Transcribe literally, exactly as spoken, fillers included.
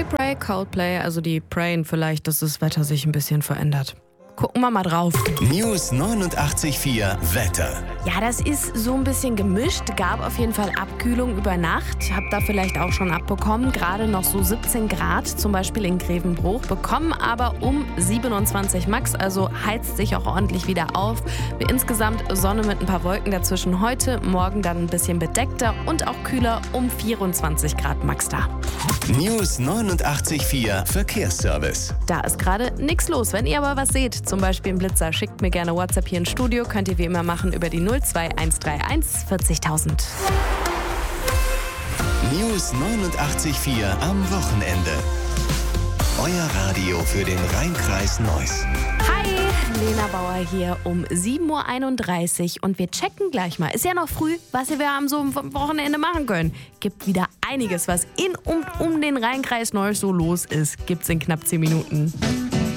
Pray, Coldplay, also die prayen vielleicht, dass das Wetter sich ein bisschen verändert. Gucken wir mal drauf. News neunundachtzig Komma vier Wetter. Ja, das ist so ein bisschen gemischt. Gab auf jeden Fall Abkühlung über Nacht. Habt da vielleicht auch schon abbekommen. Gerade noch so siebzehn Grad, zum Beispiel in Grevenbruch. Bekommen aber um siebenundzwanzig Max, also heizt sich auch ordentlich wieder auf. Insgesamt Sonne mit ein paar Wolken dazwischen heute. Morgen dann ein bisschen bedeckter und auch kühler um vierundzwanzig Grad Max da. News neunundachtzig Komma vier Verkehrsservice. Da ist gerade nichts los. Wenn ihr aber was seht, zum Beispiel einen Blitzer, schickt mir gerne WhatsApp hier ins Studio. Könnt ihr wie immer machen über die null zwei eins drei eins vierzigtausend. News neunundachtzig Komma vier am Wochenende. Euer Radio für den Rhein-Kreis Neuss. Hi, Lena Bauer hier um sieben Uhr einunddreißig und wir checken gleich mal. Ist ja noch früh, was wir am so einem Wochenende machen können. Gibt wieder einiges, was in und um den Rhein-Kreis Neuss so los ist. Gibt's in knapp zehn Minuten.